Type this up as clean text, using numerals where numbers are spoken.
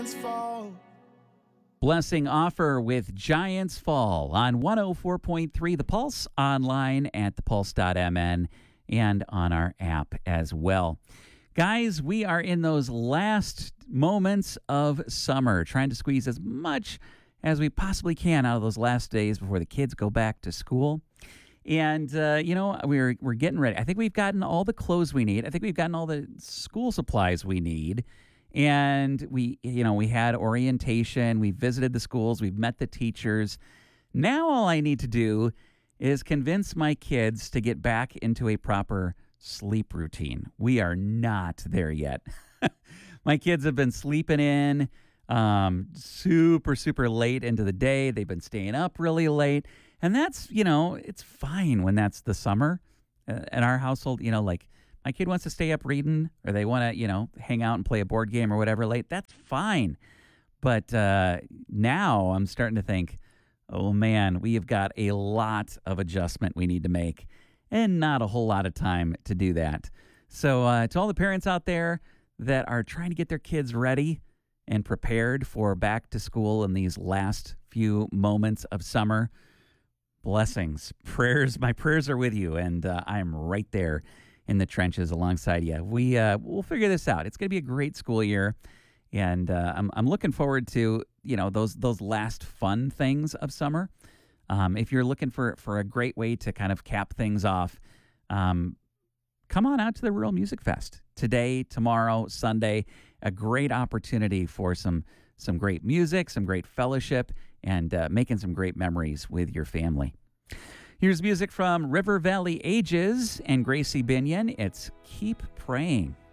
Blessing Offer with Giants Fall on 104.3 The Pulse, online at thepulse.mn, and on our app as well. Guys, we are in those last moments of summer, trying to squeeze as much as we possibly can out of those last days before the kids go back to school. And, we're getting ready. I think we've gotten all the clothes we need. I think we've gotten all the school supplies we need. And we had orientation. We visited the schools. We've met the teachers. Now all I need to do is convince my kids to get back into a proper sleep routine. We are not there yet. My kids have been sleeping in super, super late into the day. They've been staying up really late. And that's, it's fine when that's the summer. In our household, my kid wants to stay up reading, or they want to, hang out and play a board game or whatever late. That's fine. But now I'm starting to think, oh, man, we have got a lot of adjustment we need to make and not a whole lot of time to do that. So to all the parents out there that are trying to get their kids ready and prepared for back to school in these last few moments of summer, blessings, prayers. My prayers are with you, and I'm right there in the trenches alongside you. We'll figure this out. It's going to be a great school year, and I'm looking forward to those last fun things of summer. If you're looking for a great way to kind of cap things off, come on out to the Rural Music Fest today, tomorrow, Sunday. A great opportunity for some great music, some great fellowship, and making some great memories with your family. Here's music from River Valley Ages and Gracie Binion. It's Keep Praying.